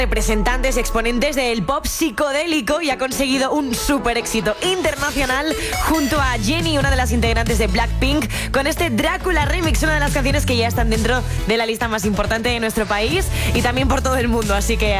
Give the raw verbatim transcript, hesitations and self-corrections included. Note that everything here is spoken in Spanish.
representantes, exponentes del pop psicodélico y ha conseguido un súper éxito internacional junto a Jennie, una de las integrantes de Blackpink, con este Drácula Remix, una de las canciones que ya están dentro de la lista más importante de nuestro país y también por todo el mundo, así que